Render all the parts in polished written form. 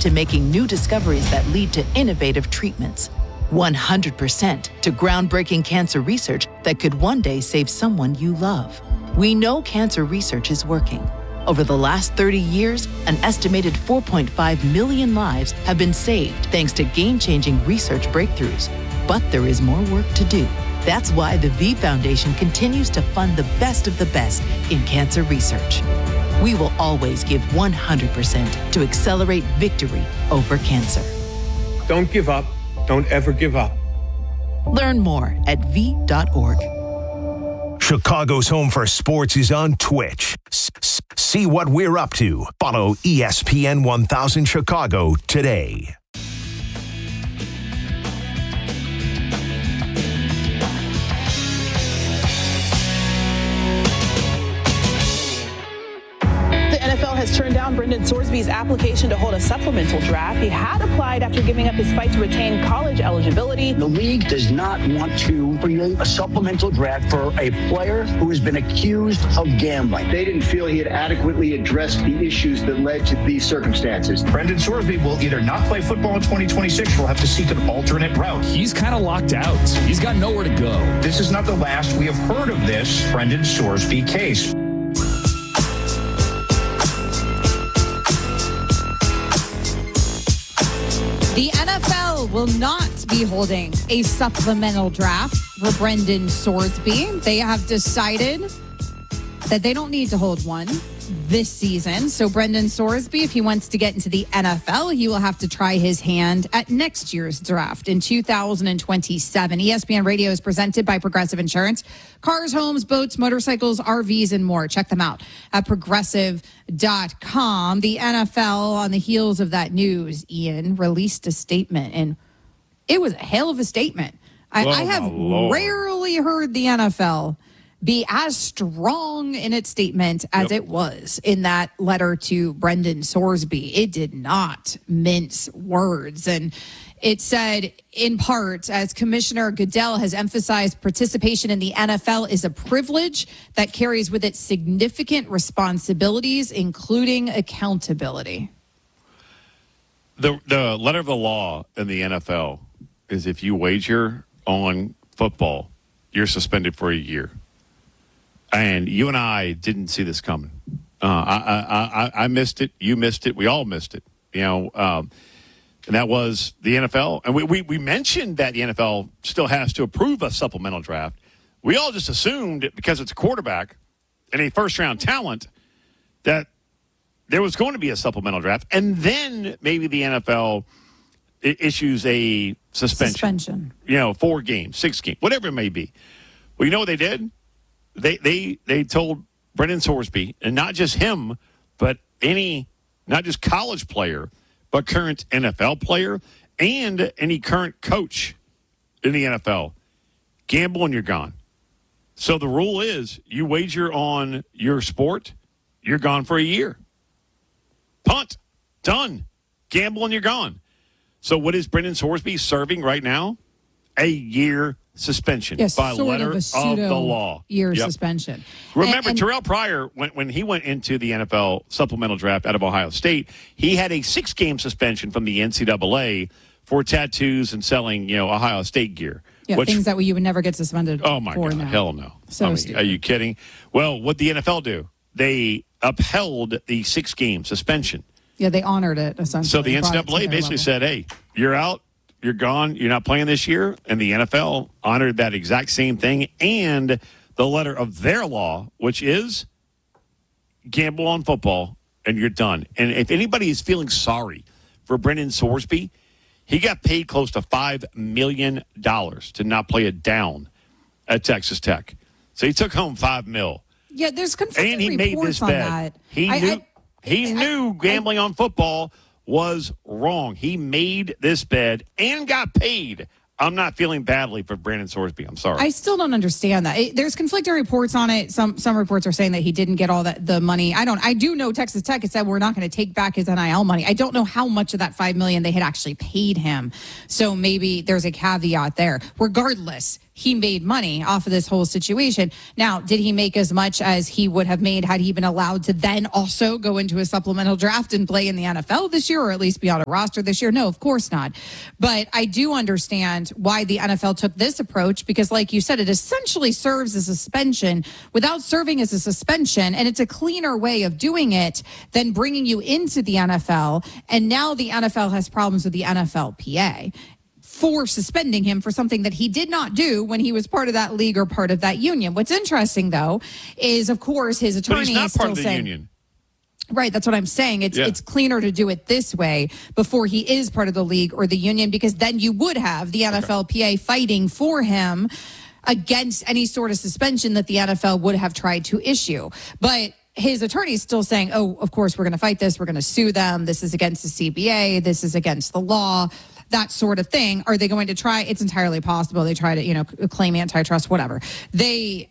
to making new discoveries that lead to innovative treatments. 100% to groundbreaking cancer research that could one day save someone you love. We know cancer research is working. Over the last 30 years, an estimated 4.5 million lives have been saved thanks to game-changing research breakthroughs. But there is more work to do. That's why the V Foundation continues to fund the best of the best in cancer research. We will always give 100% to accelerate victory over cancer. Don't give up. Don't ever give up. Learn more at v.org. Chicago's home for sports is on Twitch. See what we're up to. Follow ESPN 1000 Chicago today. NFL has turned down Brendan Sorsby's application to hold a supplemental draft. He had applied after giving up his fight to retain college eligibility. The league does not want to create a supplemental draft for a player who has been accused of gambling. They didn't feel he had adequately addressed the issues that led to these circumstances. Brendan Sorsby will either not play football in 2026 or will have to seek an alternate route. He's kind of locked out. He's got nowhere to go. This is not the last we have heard of this Brendan Sorsby case. The NFL will not be holding a supplemental draft for Brendan Sorsby. They have decided that they don't need to hold one this season. So Brendan Sorsby, if he wants to get into the NFL, he will have to try his hand at next year's draft in 2027. ESPN Radio is presented by Progressive Insurance. Cars, homes, boats, motorcycles, RVs, and more. Check them out at progressive.com. The NFL, on the heels of that news, Ian, released a statement, and it was a hell of a statement. I have rarely heard the NFL be as strong in its statement as it was in that letter to Brendan Sorsby. It did not mince words. And it said, in part, as Commissioner Goodell has emphasized, participation in the NFL is a privilege that carries with it significant responsibilities, including accountability. The letter of the law in the NFL is if you wager on football, you're suspended for a year. And you and I didn't see this coming. I missed it. You missed it. We all missed it. And that was the NFL. And we mentioned that the NFL still has to approve a supplemental draft. We all just assumed, because it's a quarterback and a first-round talent, that there was going to be a supplemental draft. And then maybe the NFL issues a suspension. 4 games, 6 games, whatever it may be. Well, you know what they did? They told Brendan Sorsby, and not just him, but not just college player, but current NFL player and any current coach in the NFL, gamble and you're gone. So the rule is you wager on your sport, you're gone for a year. Punt, done. Gamble and you're gone. So what is Brendan Sorsby serving right now? A year suspension by letter of the law. Year suspension. Remember, Terrell Pryor, when he went into the NFL supplemental draft out of Ohio State, he had a 6-game suspension from the NCAA for tattoos and selling, Ohio State gear. Yeah, things that you would never get suspended for. Oh, my God. Now. Hell no. Stupid. Are you kidding? Well, what the NFL do? They upheld the 6-game suspension. Yeah, they honored it, essentially. So the NCAA basically said, hey, you're out. You're gone. You're not playing this year. And the NFL honored that exact same thing and the letter of their law, which is gamble on football and you're done. And if anybody is feeling sorry for Brendan Sorsby, he got paid close to $5 million to not play it down at Texas Tech. So he took home $5 million. Yeah, there's conflicting and he made this on bet. That. He knew gambling on football was wrong. He made this bet and got paid. I'm not feeling badly for Brandon Sorsby. I'm sorry. I still don't understand that. There's conflicting reports on it. Some reports are saying that he didn't get all the money. I do know Texas Tech had said we're not going to take back his NIL money. I don't know how much of that $5 million they had actually paid him. So maybe there's a caveat there. Regardless, he made money off of this whole situation. Now, did he make as much as he would have made had he been allowed to then also go into a supplemental draft and play in the NFL this year, or at least be on a roster this year? No, of course not. But I do understand why the NFL took this approach, because like you said, it essentially serves as a suspension without serving as a suspension. And it's a cleaner way of doing it than bringing you into the NFL. And now the NFL has problems with the NFLPA for suspending him for something that he did not do when he was part of that league or part of that union. What's interesting, though, is, of course, his attorney but he's not is still part of the saying, union. Right, that's what I'm saying. It's cleaner to do it this way before he is part of the league or the union, because then you would have the NFLPA fighting for him against any sort of suspension that the NFL would have tried to issue. But his attorney is still saying, oh, of course, we're going to fight this. We're going to sue them. This is against the CBA. This is against the law. That sort of thing. Are they going to try? It's entirely possible they try to, claim antitrust, whatever. I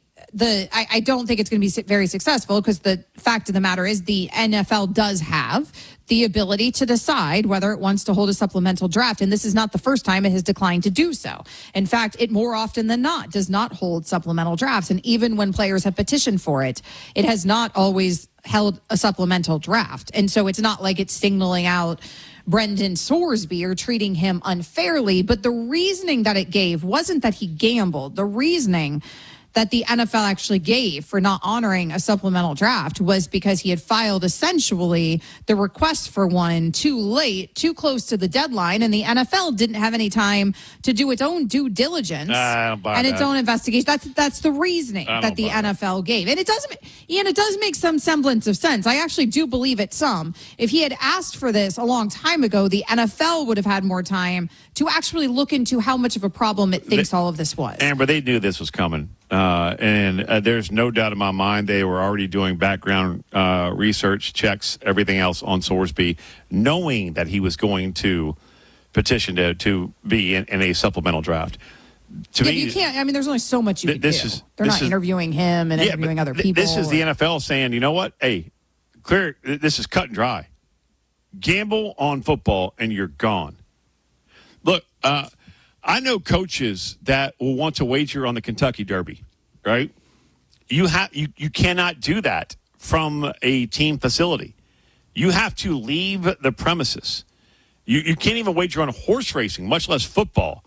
don't think it's going to be very successful, because the fact of the matter is the NFL does have the ability to decide whether it wants to hold a supplemental draft. And this is not the first time it has declined to do so. In fact, it more often than not does not hold supplemental drafts. And even when players have petitioned for it, it has not always held a supplemental draft. And so it's not like it's signaling out Brendan Sorsby or treating him unfairly. But the reasoning that it gave wasn't that he gambled. The reasoning that the NFL actually gave for not honoring a supplemental draft was because he had filed essentially the request for one too late, too close to the deadline, and the NFL didn't have any time to do its own due diligence and its own investigation. That's the reasoning that the NFL gave. And it does make some semblance of sense. I actually do believe it some. If he had asked for this a long time ago, the NFL would have had more time to actually look into how much of a problem it thinks all of this was. Amber, they knew this was coming. And there's no doubt in my mind they were already doing background research, checks, everything else on Sorsby, knowing that he was going to petition to be in a supplemental draft. To me, you can't. I mean, there's only so much you can do. They're not interviewing him and interviewing other people. This is the NFL saying, you know what? Hey, clear. This is cut and dry. Gamble on football, and you're gone. Look, I know coaches that will want to wager on the Kentucky Derby, right? You cannot do that from a team facility. You have to leave the premises. You can't even wager on horse racing, much less football,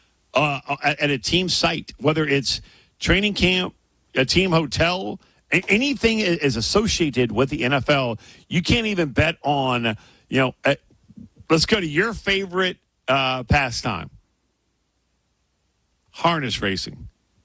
at a team site, whether it's training camp, a team hotel, anything is associated with the NFL. You can't even bet on, let's go to your favorite pastime. Harness racing.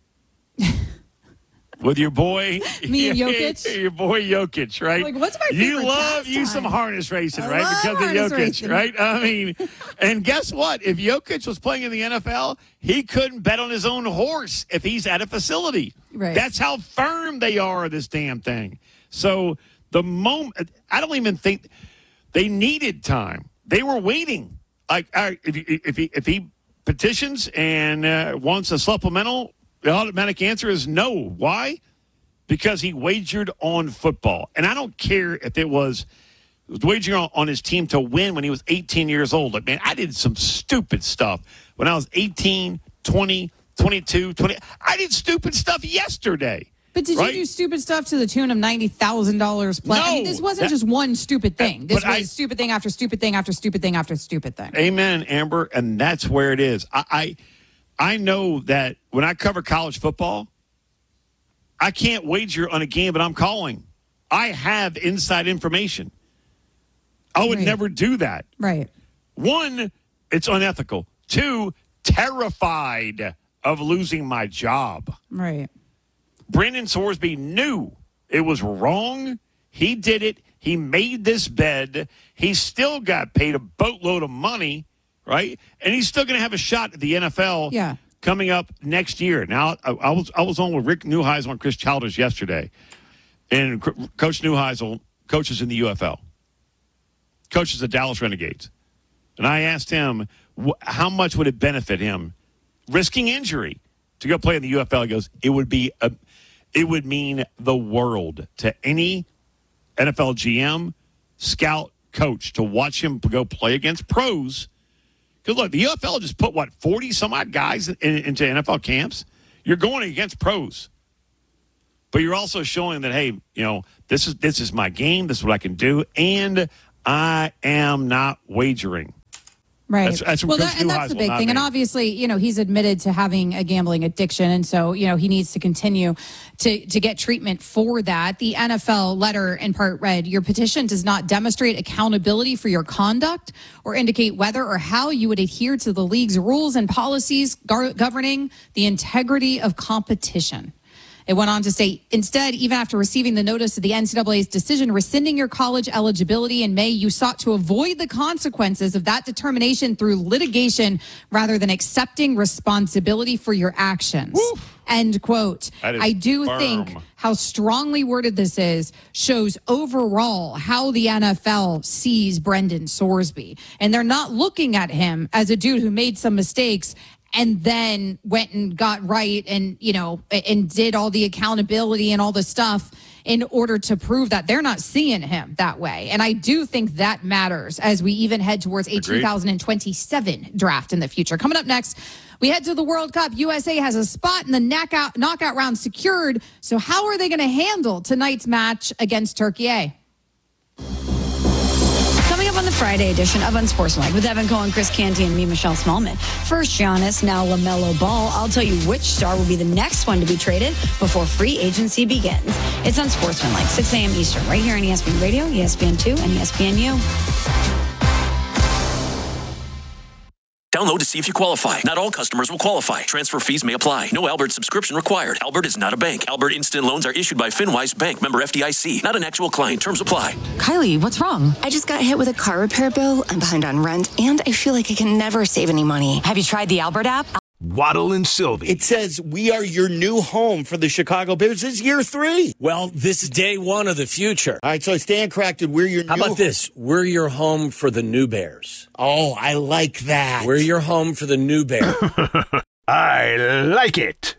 With your boy, me and Jokic? Your boy Jokic, right? Like, what's my favorite You love pastime? you some harness racing, I right? love Because of harness Jokic, racing. right? I mean, and guess what? If Jokic was playing in the NFL, he couldn't bet on his own horse if he's at a facility. Right. That's how firm they are, this damn thing. So the moment, I don't even think they needed time. They were waiting. Like, all right, if he petitions and wants a supplemental, the automatic answer is no. Why? Because he wagered on football. And I don't care if it was wagering on his team to win when he was 18 years old. Like, man, I did some stupid stuff when I was 18, 20, 22, 20. I did stupid stuff yesterday. But did you do stupid stuff to the tune of $90,000 plus? No, I mean, this wasn't just one stupid thing. This was stupid thing after stupid thing after stupid thing after stupid thing. Amen, Amber, and that's where it is. I know that when I cover college football, I can't wager on a game that I'm calling. I have inside information. I would never do that. Right. One, it's unethical. Two, terrified of losing my job. Right. Brendan Sorsby knew it was wrong. He did it. He made this bed. He still got paid a boatload of money, right? And he's still going to have a shot at the NFL coming up next year. Now, I was on with Rick Neuheisel and Chris Childers yesterday. And Coach Neuheisel coaches in the UFL. Coaches the Dallas Renegades. And I asked him, how much would it benefit him risking injury to go play in the UFL? He goes, it would mean the world to any NFL GM, scout, coach to watch him go play against pros. Because, look, the UFL just put, 40-some-odd guys into NFL camps? You're going against pros. But you're also showing that, hey, this is my game. This is what I can do. And I am not wagering. Right. That's the big thing. And obviously, he's admitted to having a gambling addiction. And so, he needs to continue to get treatment for that. The NFL letter in part read, your petition does not demonstrate accountability for your conduct or indicate whether or how you would adhere to the league's rules and policies governing the integrity of competition. It went on to say, instead, even after receiving the notice of the NCAA's decision rescinding your college eligibility in May, you sought to avoid the consequences of that determination through litigation rather than accepting responsibility for your actions. Woo! End quote. I do think how strongly worded this is shows overall how the NFL sees Brendan Sorsby. And they're not looking at him as a dude who made some mistakes and then went and got right and, and did all the accountability and all the stuff in order to prove that. They're not seeing him that way. And I do think that matters as we even head towards a 2027 draft in the future. Coming up next, we head to the World Cup. USA has a spot in the knockout round secured. So how are they going to handle tonight's match against Turkey? Coming up on the Friday edition of Unsportsmanlike with Evan Cohen, Chris Canty, and me, Michelle Smallman. First, Giannis, now LaMelo Ball. I'll tell you which star will be the next one to be traded before free agency begins. It's Unsportsmanlike, 6 a.m. Eastern, right here on ESPN Radio, ESPN2, and ESPNU. Download to see if you qualify. Not all customers will qualify. Transfer fees may apply. No Albert subscription required. Albert is not a bank. Albert Instant Loans are issued by FinWise Bank, member FDIC. Not an actual client. Terms apply. Kylie, what's wrong? I just got hit with a car repair bill. I'm behind on rent, and I feel like I can never save any money. Have you tried the Albert app? Waddle and Sylvie. It says we are your new home for the Chicago Bears. This is year 3. Well, this is day 1 of the future. All right, so Stan corrected. We're your How about this? We're your home for the new Bears. Oh, I like that. We're your home for the new Bears. I like it.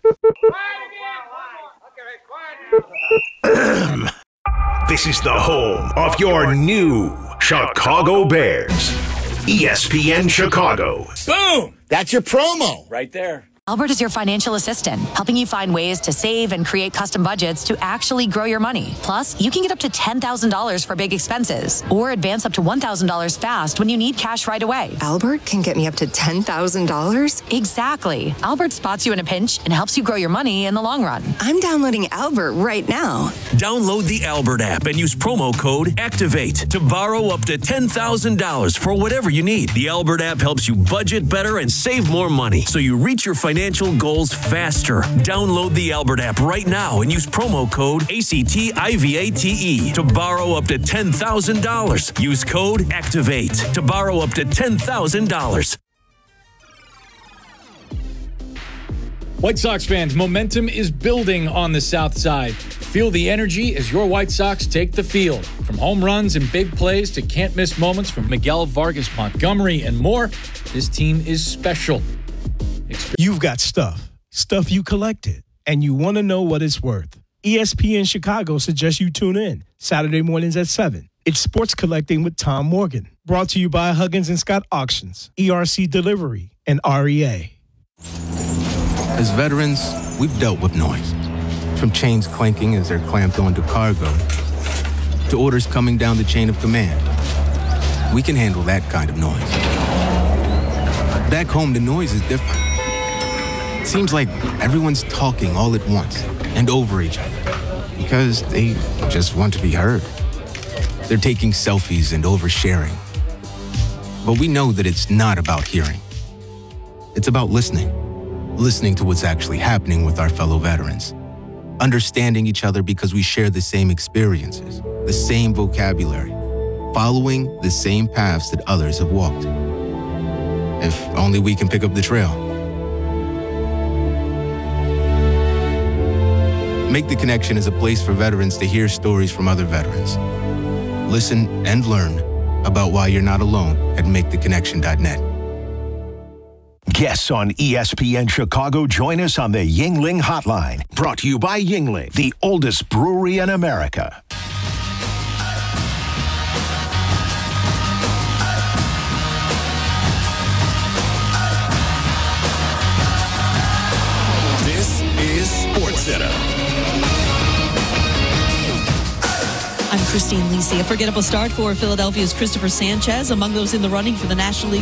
This is the home of your new Chicago Bears. ESPN Chicago. Boom! That's your promo. Right there. Albert is your financial assistant, helping you find ways to save and create custom budgets to actually grow your money. Plus, you can get up to $10,000 for big expenses or advance up to $1,000 fast when you need cash right away. Albert can get me up to $10,000? Exactly. Albert spots you in a pinch and helps you grow your money in the long run. I'm downloading Albert right now. Download the Albert app and use promo code ACTIVATE to borrow up to $10,000 for whatever you need. The Albert app helps you budget better and save more money so you reach your financial goals faster. Download the Albert app right now and use promo code ACTIVATE to borrow up to $10,000. Use code ACTIVATE to borrow up to $10,000. White Sox fans, momentum is building on the South Side. Feel the energy as your White Sox take the field. From home runs and big plays to can't-miss moments from Miguel Vargas Montgomery and more, this team is special. You've got stuff you collected, and you want to know what it's worth. ESPN Chicago suggests you tune in Saturday mornings at 7. It's Sports Collecting with Tom Morgan, brought to you by Huggins & Scott Auctions, ERC Delivery, and REA. As veterans, we've dealt with noise. From chains clanking as they're clamped onto cargo, to orders coming down the chain of command. We can handle that kind of noise. Back home, the noise is different. Seems like everyone's talking all at once and over each other because they just want to be heard. They're taking selfies and oversharing. But we know that it's not about hearing. It's about listening. Listening to what's actually happening with our fellow veterans. Understanding each other because we share the same experiences, the same vocabulary, following the same paths that others have walked. If only we can pick up the trail. Make the Connection is a place for veterans to hear stories from other veterans. Listen and learn about why you're not alone at MakeTheConnection.net. Guests on ESPN Chicago join us on the Yuengling Hotline. Brought to you by Yuengling, the oldest brewery in America. This Center. I'm Christine Lisi. A forgettable start for Philadelphia's Christopher Sanchez, among those in the running for the National League